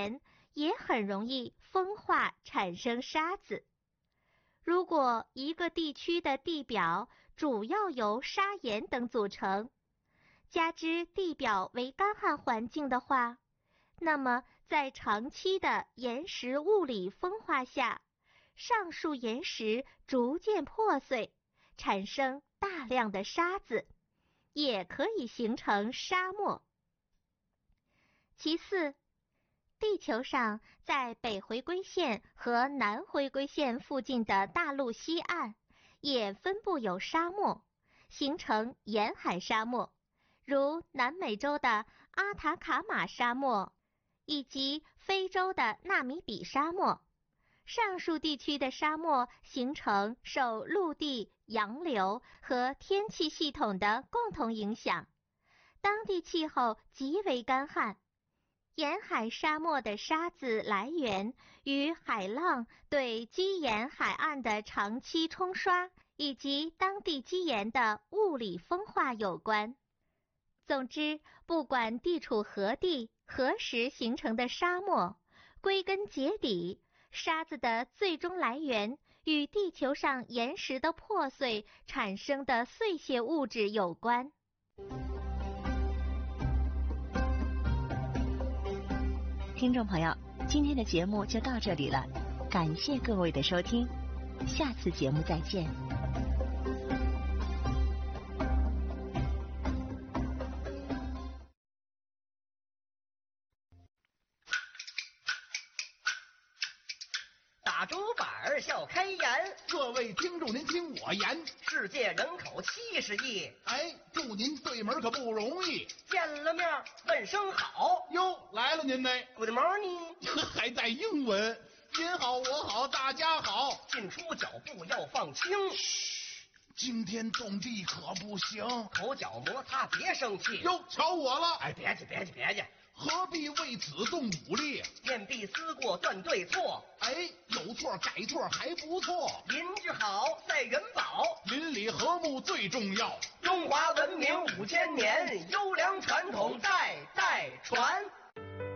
盐也很容易风化产生沙子。如果一个地区的地表主要由砂岩等组成，加之地表为干旱环境的话，那么在长期的岩石物理风化下，上述岩石逐渐破碎，产生大量的沙子，也可以形成沙漠。其次，地球上在北回归线和南回归线附近的大陆西岸也分布有沙漠，形成沿海沙漠，如南美洲的阿塔卡马沙漠以及非洲的纳米比沙漠。上述地区的沙漠形成受陆地、洋流和天气系统的共同影响，当地气候极为干旱。沿海沙漠的沙子来源与海浪对基岩海岸的长期冲刷以及当地基岩的物理风化有关。总之，不管地处何地、何时形成的沙漠，归根结底，沙子的最终来源与地球上岩石的破碎产生的碎屑物质有关。 听众朋友，今天的节目就到这里了，感谢各位的收听，下次节目再见。 打竹板笑开颜， 各位听众您听我言， 世界人口70亿， 哎，祝您对门可不容易， 见了面问声好。 哟，来了您呢 Good morning， 还带英文，您好我好大家好， 进出脚步要放轻， 嘘，惊天动地可不行， 口角摩擦别生气。 哟，瞧我了， 哎，别介， 何必为此动武力？ 面壁思过断对错， 哎，有错改错还不错， 邻居好赛元宝， 邻里和睦最重要， 中华文明5000年，优良传统代代传。